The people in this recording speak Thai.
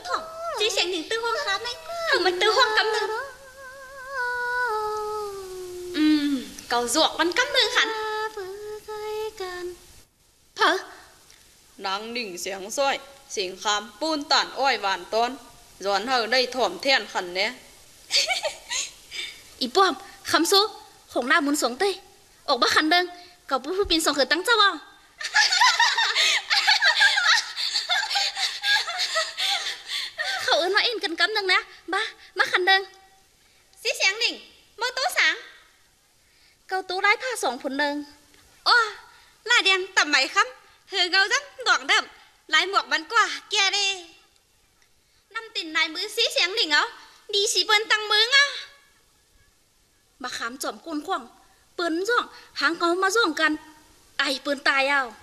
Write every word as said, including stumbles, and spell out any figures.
thọ chỉ xem những tư hoang khám ấy ở mình tư hoang cấm được ừm cầu ruột vẫn cấm được hẳn phở นางหนิ่งเสียงซ้อยสิงคำปูนตานอ้อยหวานต้นย้อนเฮาได้ถ่วมเทียนขันเนี้ยอีป้อมคำสู้ของหน้ามุนสงเต้ออกบ้าขันเดิงกับผู้ผู้ปินสองเขินตั้งเจ้าเอาเขาเอิ้นว่าเอ็นกันกำนึงนะบ้ามาขันเดิงสีเสียงหนิ่งเมื่อโต๊ะสางเกาตู้ไร้ผ้าสองผลเดิงโอ้ลายแดงต่ำไหมคำเธอเกาจังดอกเดิมลายหมวกบันกว่าแกเด้นำติ่นนายมือสีเสียงหนิ่งเอาดีสีเปิ้นตังมืออ่ะมาขามจอมก้นขวางปืนจ่องหางเขามาจ่องกันไอปืนตายเอา